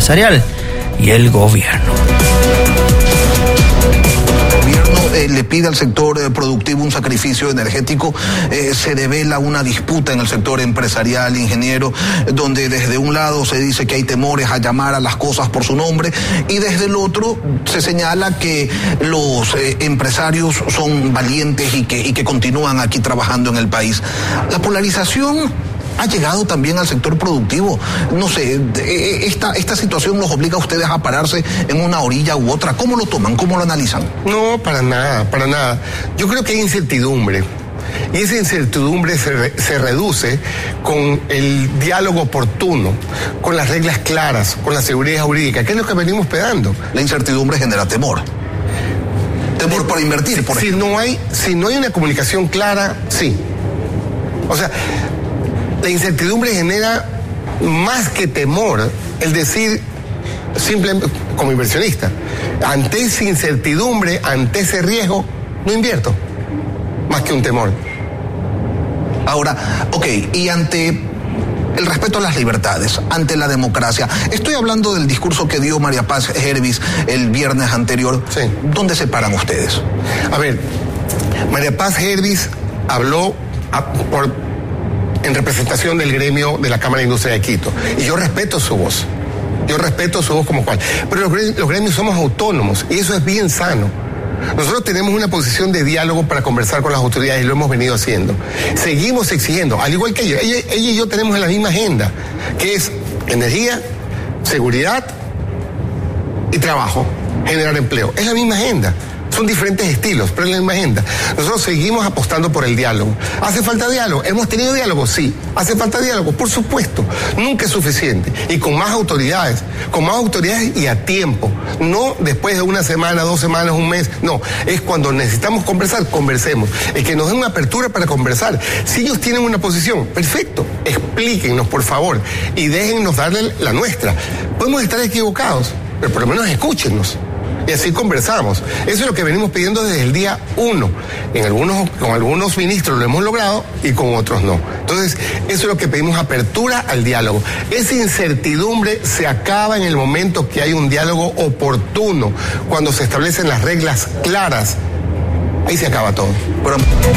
empresarial y el gobierno. Le pide al sector productivo un sacrificio energético, se devela una disputa en el sector empresarial, ingeniero, donde desde un lado se dice que hay temores a llamar a las cosas por su nombre y desde el otro se señala que los empresarios son valientes y que continúan aquí trabajando en el país. La polarización ha llegado también al sector productivo. No sé, esta situación los obliga a ustedes a pararse en una orilla u otra. ¿Cómo lo toman? ¿Cómo lo analizan? No, para nada, para nada. Yo creo que hay incertidumbre. Y esa incertidumbre se reduce con el diálogo oportuno, con las reglas claras, con la seguridad jurídica, que es lo que venimos pedando. La incertidumbre genera temor. Temor por invertir, por ejemplo. Si no hay una comunicación clara, sí. O sea, la incertidumbre genera más que temor, el decir, simplemente como inversionista, ante esa incertidumbre, ante ese riesgo, no invierto, más que un temor. Ahora, y ante el respeto a las libertades, ante la democracia, estoy hablando del discurso que dio María Paz Hervis el viernes anterior. Sí. ¿Dónde se paran ustedes? A ver, María Paz Hervis habló en representación del gremio de la Cámara de Industria de Quito. Y yo respeto su voz. Yo respeto su voz como cual. Pero los gremios somos autónomos y eso es bien sano. Nosotros tenemos una posición de diálogo para conversar con las autoridades y lo hemos venido haciendo. Seguimos exigiendo, al igual que ella y yo tenemos la misma agenda, que es energía, seguridad y trabajo, generar empleo. Es la misma agenda. Son diferentes estilos, pero es la misma agenda. Nosotros seguimos apostando por el diálogo. ¿Hace falta diálogo? ¿Hemos tenido diálogo? Sí. ¿Hace falta diálogo? Por supuesto. Nunca es suficiente. Y con más autoridades y a tiempo. No después de una semana, 2 semanas, un mes. No, es cuando necesitamos conversar, conversemos. Es que nos den una apertura para conversar. Si ellos tienen una posición, perfecto. Explíquennos, por favor. Y déjennos darle la nuestra. Podemos estar equivocados, pero por lo menos escúchenos. Y así conversamos. Eso es lo que venimos pidiendo desde el día 1. Con algunos ministros lo hemos logrado y con otros no. Entonces, eso es lo que pedimos, apertura al diálogo. Esa incertidumbre se acaba en el momento que hay un diálogo oportuno, cuando se establecen las reglas claras. Ahí se acaba todo.